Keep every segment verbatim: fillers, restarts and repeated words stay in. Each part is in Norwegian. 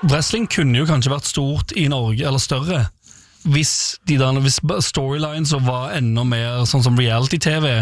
wrestling kunne jo kanskje vært stort i Norge, eller større, hvis, de der, hvis storylines var enda mer sånn som reality-tv.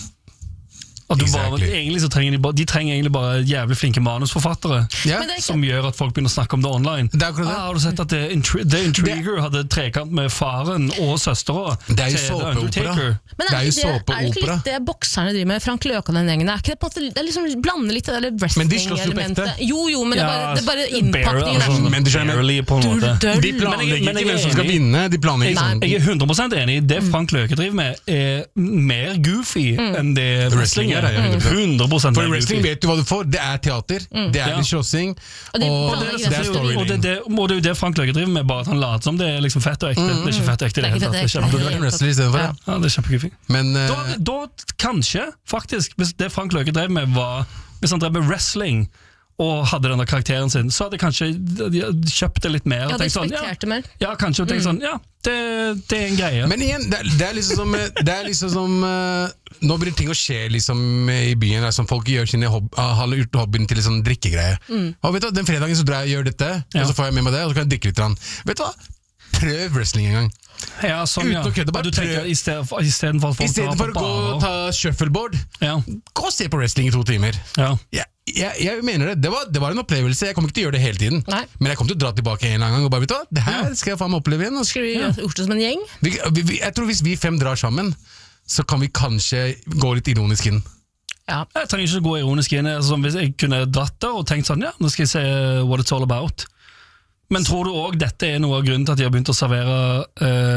At du bare, exactly. egentlig så trenger de, bare, de trenger egentlig bare jævlig flinke manusforfattere Ja. som gjør at folk begynner å snakke om det online. Det er akkurat det. Ah, har du sett at The, Intri- The Intriguer hadde trekant med faren og søstera Det er jo til The såpeopera. Undertaker? Men Det er jo ikke det, er det ikke såpeopera. litt det bokserne driver med, Frank Løke og den gjengen? Er ikke det på en måte, det er liksom blander litt det der Men de slåss jo på wrestling-elementet. ekte. Jo, jo, men det er bare, det er bare innpakningen. Bare, er sånn Men du skjønner, barely på en måte. døll. De planlegger Men jeg- men jeg ikke er hvem som skal enig. vinne. De planlegger Nei. sånn. Jeg er hundre prosent enig. Det Frank Løke driver med, er mer goofy enn det wrestling er. er, ja, hundre prosent. hundre prosent For mer wrestling goofy. vet du hva du får. Det er teater, det er Ja. litt slåssing, Og de og blander det er grenser. storyline. Og det, det, og det er jo det Frank Løke driver med, bare at han later som det er liksom fett og ekte. Det er ikke fett og ekte i det Det er hele ikke tatt. Det er fett og ekte. Du kjempe- har vært en wrestler i stedet for, ja. Ja, det er kjempegoofy. Men eh, Da, da kanskje, faktisk, hvis det Frank Løke drev med var, hvis han drev med wrestling og hadde denne karakteren sin, så hadde kanskje de kjøpt det litt mer. Ja, og de tenkt sånn, ja, respekterte mer. ja, kanskje, og tenkt sånn, ja, det, det er en greie. Men igjen, det er, det er liksom som, det er liksom som eh, nå blir ting å skje liksom i byen, liksom folk gjør sine hob har gjort hobbyen til en sånn drikkegreie. Og vet du hva, den fredagen så drar jeg og gjør dette, Ja. og så får jeg med meg det, og så kan jeg drikke litt. Grann. Vet du hva? Prøv wrestling en gang. ja, sånn, ja. uten å kødde, bare du tenker prøv. i stedet for, i stedet for at I folk stedet drar for på å gå og barer. ta shuffleboard, Ja, gå og se på wrestling i to timer. ja. Jeg, jeg, jeg mener det. Det var, det var en opplevelse. Jeg kommer ikke til å gjøre det hele tiden. Nei. Men jeg kommer til å dra tilbake en eller annen gang og bare, vet du hva, det her skal jeg faen meg oppleve igjen. Og så- Skulle vi gjort det som en gjeng? Vi, vi, vi, jeg tror hvis vi fem drar sammen, så kan vi kanskje gå litt ironisk inn. Ja. Jeg trenger ikke gå ironisk inn. Altså, hvis jeg kunne dratt der og tenkt sånn, ja, nå skal jeg se what it's all about. Men tror du også dette er noe av grunnen til at de har begynt å servere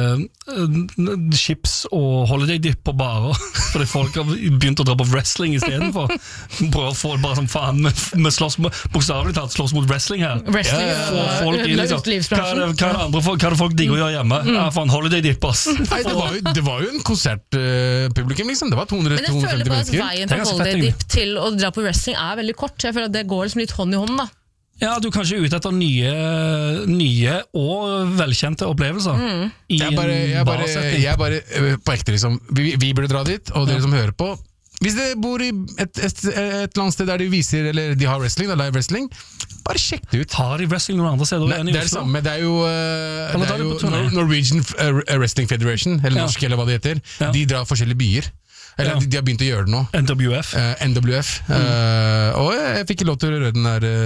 eh, chips og holiday dip på barer? Fordi folk har begynt å dra på wrestling i stedet for. Prøver å få det bare som faen, vi slåss mot, bokstavelig talt slåss mot wrestling her. Wrestling Ja, ja, Og og folk i liksom, hva er det, utelivsbransjen. hva er det andre folk, hva er det folk digger å gjøre hjemme? Ja, faen, holiday dip, ass. Nei, det var jo, det var jo en konsertpublikum, liksom. Det var to hundre Men jeg til to hundre og føler femti bare at mennesker. veien Det er fra ganske fett, holiday dip til å dra på wrestling er veldig kort. Så jeg føler at det går liksom litt hånd i hånd, da. Ja, du er kanskje ute etter nye, nye og velkjente opplevelser i Jeg bare, jeg en bare, barsetting. jeg bare øh, på ekte, liksom. Vi, vi burde dra dit, og dere som hører på. Hvis dere bor i et, et, et eller annet sted der de viser, eller de har wrestling, da, live wrestling, bare sjekk det ut. Har de wrestling noen andre steder Nei, enn i det er det Oslo? samme. Det er jo, øh, Kan man det ta er det jo på turné? Nor- Norwegian øh, Wrestling Federation, eller Ja. norsk, eller hva det heter. Ja. De drar forskjellige byer. Eller Ja. de, de har begynt å gjøre det nå. N W F. Uh, N W F. Uh, og jeg fikk ikke lov til å røre den der uh,